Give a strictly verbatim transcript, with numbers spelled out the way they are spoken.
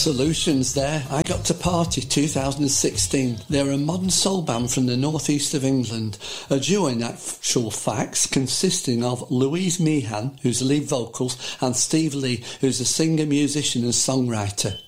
Solutions there. I Got to Party two thousand sixteen. They're a modern soul band from the northeast of England. A duo in actual facts, consisting of Louise Meehan, who's the lead vocals, and Steve Lee, who's a singer, musician and songwriter.